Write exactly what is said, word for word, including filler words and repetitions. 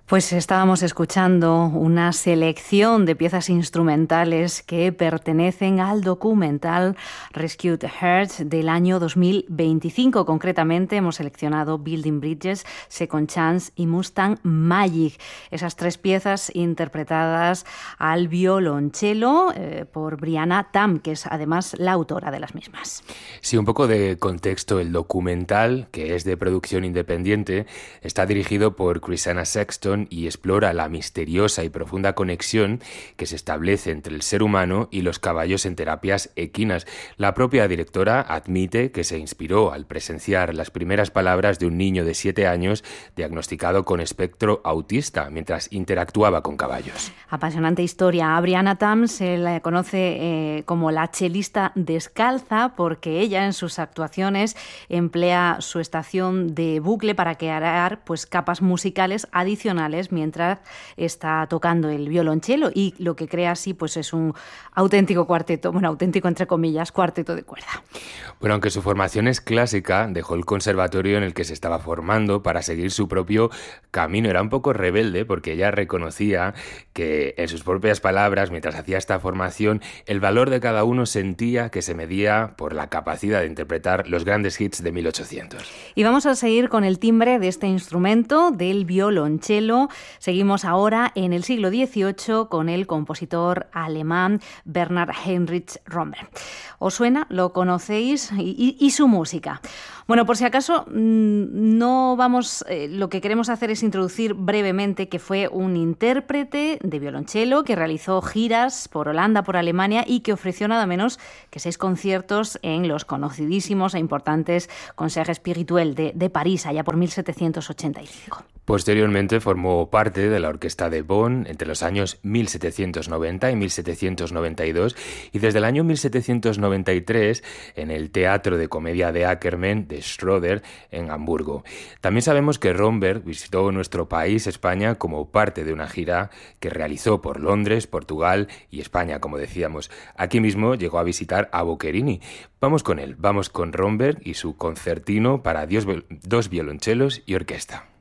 Pues estábamos escuchando una selección de piezas instrumentales que pertenecen al documental Rescued Hearts del año dos mil veinticinco. Concretamente hemos seleccionado Building Bridges, Second Chance y Mustang Magic. Esas tres piezas interpretadas al violonchelo eh, por Brianna Tam, que es además la autora de las mismas. Sí, un poco de contexto. El documental, que es de producción independiente, está dirigido por Chrisanna Sexton y explora la misteriosa y profunda conexión que se establece entre el ser humano y los caballos en terapias equinas. La propia directora admite que se inspiró al presenciar las primeras palabras de un niño de siete años diagnosticado con espectro autista mientras interactuaba con caballos. Apasionante historia. A Brianna Tam se la conoce eh, como la chelista descalza porque ella en sus actuaciones emplea su estación de bucle para crear pues, capas musicales adicionales mientras está tocando el violonchelo, y lo que crea así pues es un auténtico cuarteto, bueno, auténtico entre comillas, cuarteto de cuerda. Bueno, aunque su formación es clásica, dejó el conservatorio en el que se estaba formando para seguir su propio camino. Era un poco rebelde porque ella reconocía que, en sus propias palabras, mientras hacía esta formación, el valor de cada uno sentía que se medía por la capacidad de interpretar los grandes hits de mil ochocientos. Y vamos a seguir con el timbre de este instrumento, del violonchelo. Seguimos ahora en el siglo dieciocho con el compositor alemán Bernhard Heinrich Romberg. ¿Os suena? ¿Lo conocéis? Y, y, y su música. Bueno, por si acaso, no vamos, eh, lo que queremos hacer es introducir brevemente que fue un intérprete de violonchelo que realizó giras por Holanda, por Alemania, y que ofreció nada menos que seis conciertos en los conocidísimos e importantes Concerts Spirituels de, de París, allá por mil setecientos ochenta y cinco. Posteriormente formó parte de la Orquesta de Bonn entre los años mil setecientos noventa y mil setecientos noventa y dos, y desde el año mil setecientos noventa y tres en el Teatro de Comedia de Ackermann de Schroeder en Hamburgo. También sabemos que Romberg visitó nuestro país, España, como parte de una gira que realizó por Londres, Portugal y España, como decíamos. Aquí mismo llegó a visitar a Boccherini. Vamos con él, vamos con Romberg y su concertino para dos violonchelos y orquesta.